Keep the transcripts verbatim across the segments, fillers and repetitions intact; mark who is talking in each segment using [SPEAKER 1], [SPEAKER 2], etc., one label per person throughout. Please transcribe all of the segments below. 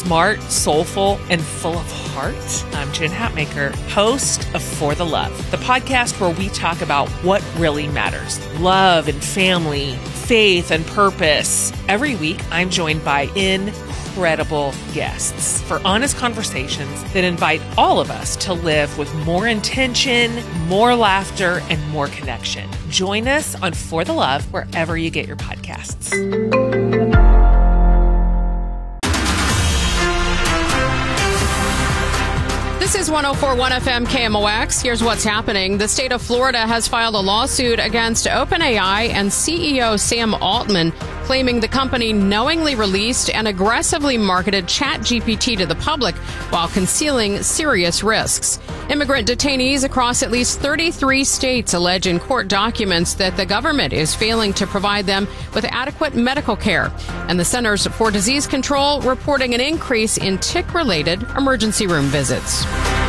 [SPEAKER 1] smart, soulful, and full of heart? I'm Jen Hatmaker, host of For the Love, the podcast where we talk about what really matters. Love and family, faith and purpose. Every week, I'm joined by incredible guests for honest conversations that invite all of us to live with more intention, more laughter, and more connection. Join us on For the Love wherever you get your podcasts.
[SPEAKER 2] This is one oh four point one F M K M O X. Here's what's happening. The state of Florida has filed a lawsuit against OpenAI and C E O Sam Altman, claiming the company knowingly released and aggressively marketed ChatGPT to the public while concealing serious risks. Immigrant detainees across at least thirty-three states allege in court documents that the government is failing to provide them with adequate medical care. And the Centers for Disease Control reporting an increase in tick-related emergency room visits.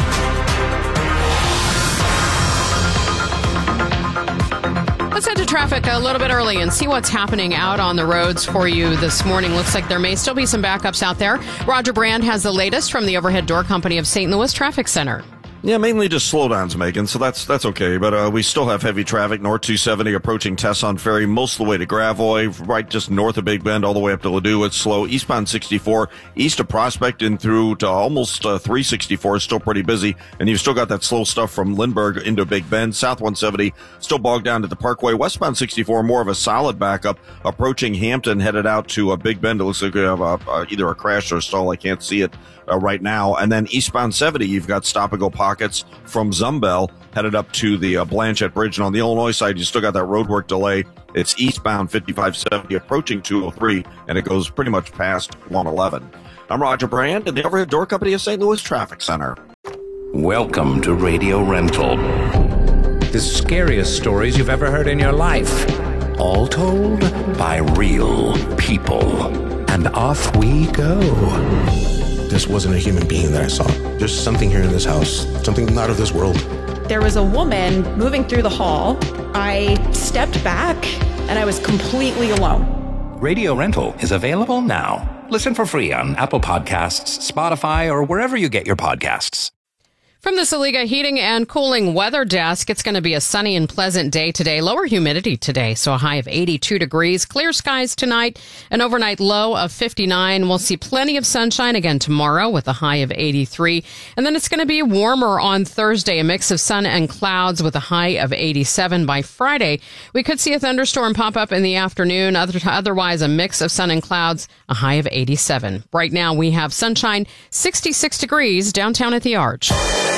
[SPEAKER 2] Let's head to traffic a little bit early and see what's happening out on the roads for you this morning. Looks like there may still be some backups out there. Roger Brand has the latest from the Overhead Door Company of Saint Louis Traffic Center.
[SPEAKER 3] Yeah, mainly just slowdowns, Megan, so that's that's okay. But uh, we still have heavy traffic, North two seventy approaching Tesson Ferry, most of the way to Gravois, right just north of Big Bend, all the way up to Ladue. It's slow. Eastbound sixty-four, east of Prospect and through to almost uh, three sixty-four is still pretty busy. And you've still got that slow stuff from Lindbergh into Big Bend. South one seventy, still bogged down to the Parkway. Westbound sixty-four, more of a solid backup. Approaching Hampton, headed out to uh, Big Bend. It looks like we have uh, uh, either a crash or a stall. I can't see it uh, right now. And then eastbound seventy, you've got stop-and-go pockets from Zumbel headed up to the uh, Blanchette Bridge. And on the Illinois side, you still got that roadwork delay. It's eastbound fifty-five seventy approaching two oh three, and it goes pretty much past one eleven. I'm Roger Brand in the Overhead Door Company of Saint Louis Traffic Center.
[SPEAKER 4] Welcome to Radio Rental. The scariest stories you've ever heard in your life. All told by real people. And off we go.
[SPEAKER 5] This wasn't a human being that I saw. There's something here in this house, something not of this world.
[SPEAKER 6] There was a woman moving through the hall. I stepped back and I was completely alone.
[SPEAKER 4] Radio Rental is available now. Listen for free on Apple Podcasts, Spotify, or wherever you get your podcasts.
[SPEAKER 2] From the Saliga Heating and Cooling Weather Desk, it's going to be a sunny and pleasant day today. Lower humidity today, so a high of eighty-two degrees. Clear skies tonight, an overnight low of fifty-nine. We'll see plenty of sunshine again tomorrow with a high of eighty-three. And then it's going to be warmer on Thursday, a mix of sun and clouds with a high of eighty-seven. By Friday, we could see a thunderstorm pop up in the afternoon. Other, otherwise, a mix of sun and clouds, a high of eighty-seven. Right now, we have sunshine, sixty-six degrees downtown at the Arch.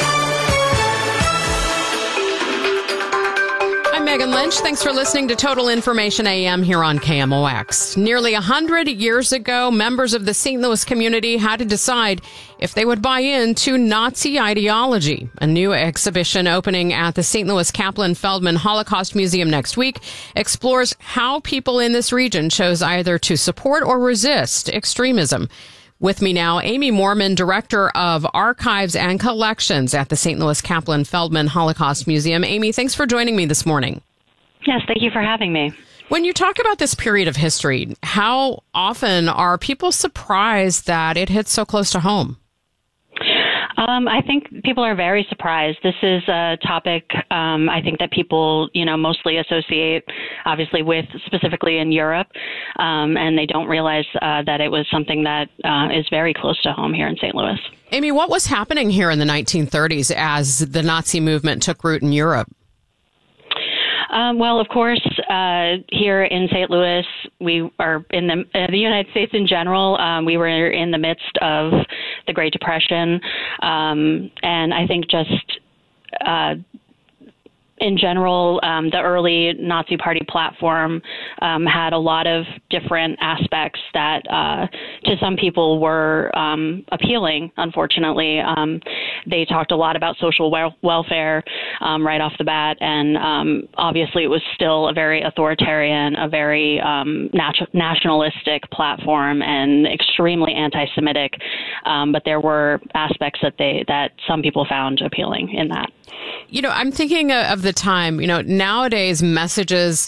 [SPEAKER 2] Megan Lynch. Thanks for listening to Total Information A M here on K M O X. Nearly one hundred years ago, members of the Saint Louis community had to decide if they would buy into Nazi ideology. A new exhibition opening at the Saint Louis Kaplan Feldman Holocaust Museum next week explores how people in this region chose either to support or resist extremism. With me now, Amy Moorman, Director of Archives and Collections at the Saint Louis Kaplan Feldman Holocaust Museum. Amy, thanks for joining me this morning.
[SPEAKER 7] Yes, thank you for having me.
[SPEAKER 2] When you talk about this period of history, how often are people surprised that it hits so close to home?
[SPEAKER 7] Um, I think people are very surprised. This is a topic um, I think that people, you know, mostly associate, obviously, with specifically in Europe, um, and they don't realize uh, that it was something that uh, is very close to home here in Saint Louis.
[SPEAKER 2] Amy, what was happening here in the nineteen thirties as the Nazi movement took root in Europe?
[SPEAKER 7] Um, well, of course, uh, here in Saint Louis, we are in the, uh, the United States in general. Um, we were in the midst of the Great Depression, um, and I think just uh, in general, um, the early Nazi Party platform um, had a lot of different aspects that uh, to some people were um, appealing, unfortunately. Um, they talked a lot about social wel- welfare um, right off the bat, and um, obviously it was still a very authoritarian, a very um, nat- nationalistic platform and extremely anti-Semitic, um, but there were aspects that they that some people found appealing in that.
[SPEAKER 2] You know, I'm thinking of the time, you know, nowadays messages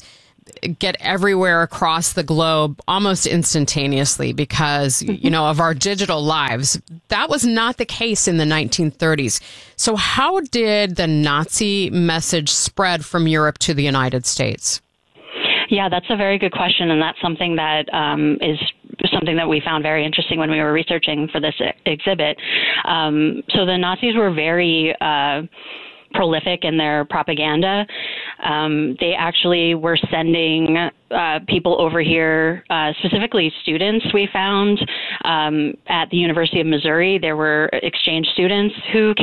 [SPEAKER 2] get everywhere across the globe almost instantaneously because, mm-hmm. you know, of our digital lives. That was not the case in the nineteen thirties. So how did the Nazi message spread from Europe to the United States?
[SPEAKER 7] Yeah, that's a very good question, and that's something that um, is something that we found very interesting when we were researching for this exhibit. Um, so the Nazis were very uh, prolific in their propaganda. Um, they actually were sending uh, people over here, uh, specifically students we found um, at the University of Missouri. There were exchange students who